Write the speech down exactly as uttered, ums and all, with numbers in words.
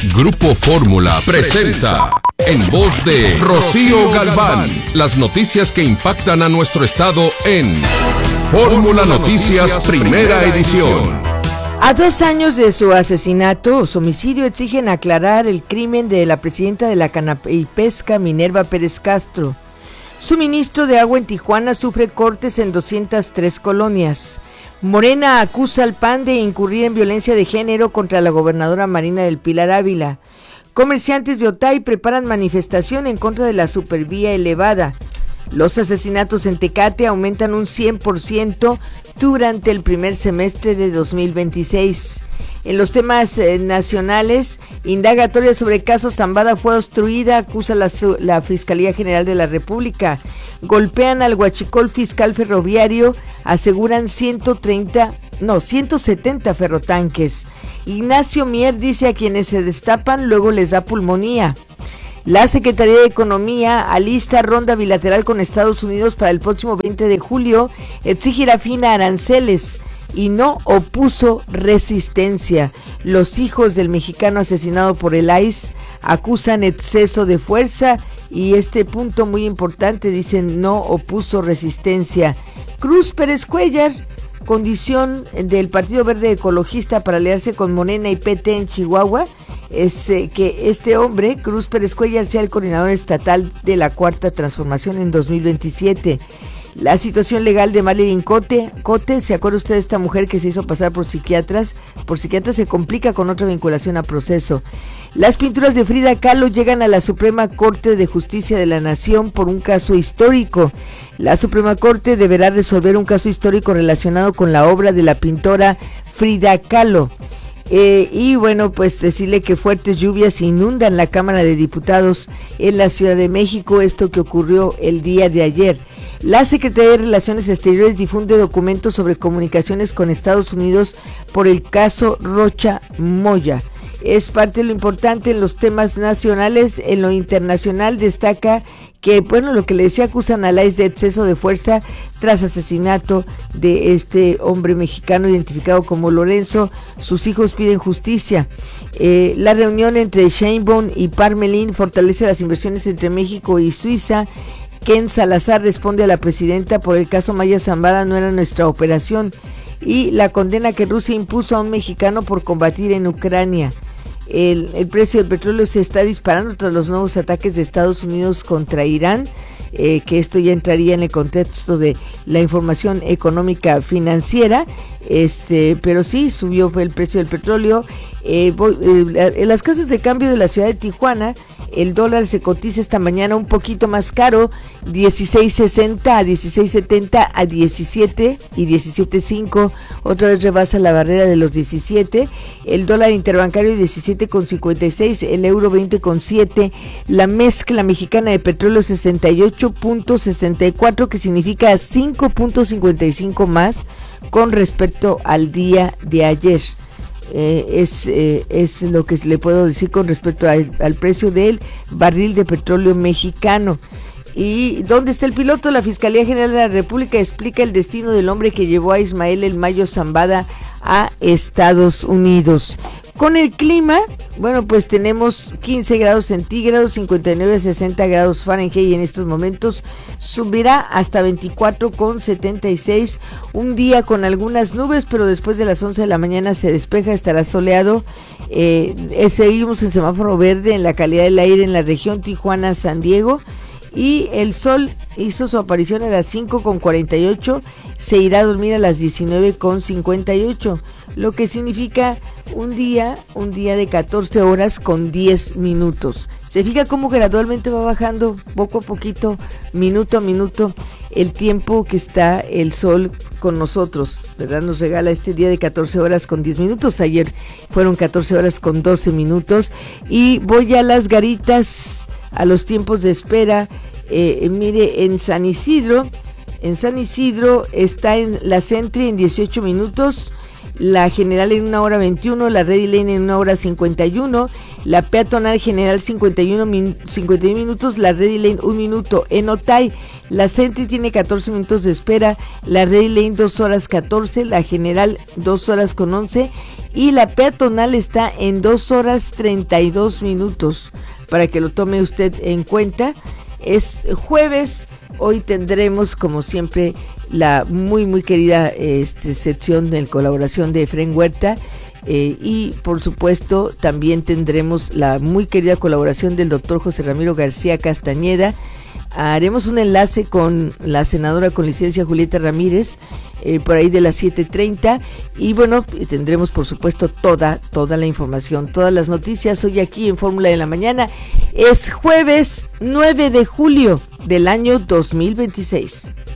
Grupo Fórmula presenta, en voz de Rocío Galván, las noticias que impactan a nuestro estado en Fórmula Noticias Primera Edición. A dos años de su asesinato o homicidio exigen aclarar el crimen de la presidenta de la Canapesca, Minerva Pérez Castro. Suministro de agua en Tijuana sufre cortes en doscientas tres colonias. Morena acusa al P A N de incurrir en violencia de género contra la gobernadora Marina del Pilar Ávila. Comerciantes de Otay preparan manifestación en contra de la supervía elevada. Los asesinatos en Tecate aumentan un cien por ciento durante el primer semestre de dos mil veintiséis. En los temas eh, nacionales, indagatoria sobre caso Zambada fue obstruida, acusa la, la Fiscalía General de la República. Golpean al huachicol fiscal ferroviario, aseguran ciento treinta, no, ciento setenta ferrotanques. Ignacio Mier dice a quienes se destapan luego les da pulmonía. La Secretaría de Economía alista ronda bilateral con Estados Unidos para el próximo veinte de julio, exigirá fin a aranceles y no opuso resistencia. Los hijos del mexicano asesinado por el I C E acusan exceso de fuerza y este punto muy importante, dicen no opuso resistencia. Cruz Pérez Cuellar, condición del Partido Verde Ecologista para aliarse con Morena y P T en Chihuahua, es eh, que este hombre, Cruz Pérez Cuellar, sea el coordinador estatal de la Cuarta Transformación en dos mil veintisiete. La situación legal de Marilyn Cote, Cote, ¿se acuerda usted de esta mujer que se hizo pasar por psiquiatras? Por psiquiatras se complica con otra vinculación a proceso. Las pinturas de Frida Kahlo llegan a la Suprema Corte de Justicia de la Nación por un caso histórico. La Suprema Corte deberá resolver un caso histórico relacionado con la obra de la pintora Frida Kahlo. Eh, y bueno, pues decirle que fuertes lluvias inundan la Cámara de Diputados en la Ciudad de México, esto que ocurrió el día de ayer. La Secretaría de Relaciones Exteriores difunde documentos sobre comunicaciones con Estados Unidos por el caso Rocha Moya. Es parte de lo importante en los temas nacionales. En lo internacional destaca que, bueno, lo que le decía, acusan a la I C E de exceso de fuerza tras asesinato de este hombre mexicano identificado como Lorenzo. Sus hijos piden justicia. Eh, la reunión entre Sheinbaum y Parmelín fortalece las inversiones entre México y Suiza. Ken Salazar responde a la presidenta por el caso Maya Zambada, no era nuestra operación. Y la condena que Rusia impuso a un mexicano por combatir en Ucrania. El, el precio del petróleo se está disparando tras los nuevos ataques de Estados Unidos contra Irán, eh, que esto ya entraría en el contexto de la información económica financiera, este, pero sí subió el precio del petróleo. Eh, voy, eh, en las casas de cambio de la ciudad de Tijuana, el dólar se cotiza esta mañana un poquito más caro, dieciséis sesenta a dieciséis setenta a diecisiete y diecisiete cinco, otra vez rebasa la barrera de los diecisiete, el dólar interbancario diecisiete con cincuenta y seis, el euro veinte con siete, la mezcla mexicana de petróleo sesenta y ocho punto sesenta y cuatro, que significa cinco punto cincuenta y cinco más con respecto al día de ayer. Eh, es, eh, es lo que le puedo decir con respecto a, al precio del barril de petróleo mexicano. ¿Y dónde está el piloto? La Fiscalía General de la República explica el destino del hombre que llevó a Ismael El Mayo Zambada a Estados Unidos. Con el clima, bueno, pues tenemos quince grados centígrados, cincuenta y nueve a sesenta grados Fahrenheit, y en estos momentos subirá hasta veinticuatro con setenta y seis, un día con algunas nubes, pero después de las once de la mañana se despeja, estará soleado. Eh, eh, seguimos en semáforo verde en la calidad del aire en la región Tijuana-San Diego, y el sol hizo su aparición a las cinco con cuarenta y ocho, se irá a dormir a las diecinueve con cincuenta y ocho, lo que significa un día, un día de catorce horas con diez minutos. Se fija cómo gradualmente va bajando poco a poquito, minuto a minuto, el tiempo que está el sol con nosotros, ¿verdad? Nos regala este día de catorce horas con diez minutos. Ayer fueron catorce horas con doce minutos. Y voy a las garitas, a los tiempos de espera. Eh, mire, en San Isidro, en San Isidro está en la Sentry en dieciocho minutos, la general en una hora veintiuno, la Ready Lane en una hora cincuenta y uno, la peatonal general cincuenta y uno minutos, la Ready Lane un minuto. En Otay, la Sentry tiene catorce minutos de espera, la Ready Lane dos horas catorce, la general dos horas con once y la peatonal está en dos horas treinta y dos minutos, para que lo tome usted en cuenta. Es jueves, hoy tendremos como siempre la muy muy querida este, sección de colaboración de Efraín Huerta, eh, y por supuesto también tendremos la muy querida colaboración del doctor José Ramiro García Castañeda. Haremos un enlace con la senadora con licencia Julieta Ramírez eh, por ahí de las siete treinta y bueno, tendremos por supuesto toda, toda la información, todas las noticias hoy aquí en Fórmula de la Mañana. Es jueves nueve de julio del año dos mil veintiséis.